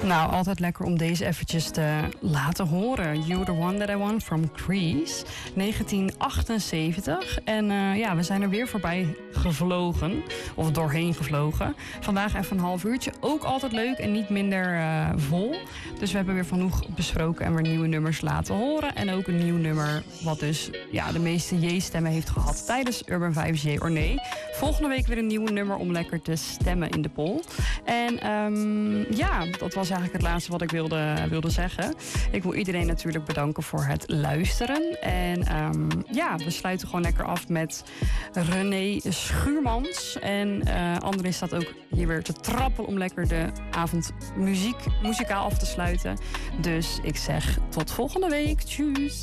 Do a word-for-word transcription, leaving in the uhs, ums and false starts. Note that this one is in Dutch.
Nou, altijd lekker om deze eventjes te laten horen. You're the one that I want from Grease, negentien achtenzeventig. En uh, ja, we zijn er weer voorbij gevlogen, of doorheen gevlogen. Vandaag even een half uurtje, ook altijd leuk en niet minder uh, vol. Dus we hebben weer genoeg besproken en weer nieuwe nummers laten horen. En ook een nieuw nummer wat dus ja, de meeste J-stemmen heeft gehad tijdens Urban vijf J or nee. Volgende week weer een nieuw nummer om lekker te stemmen in de poll. En um, ja, dat was eigenlijk het laatste wat ik wilde, wilde zeggen. Ik wil iedereen natuurlijk bedanken voor het luisteren. En um, ja, we sluiten gewoon lekker af met René Schuurmans. En uh, André staat ook hier weer te trappelen om lekker de avond muziek, muzikaal af te sluiten. Dus ik zeg tot volgende week. Tjus!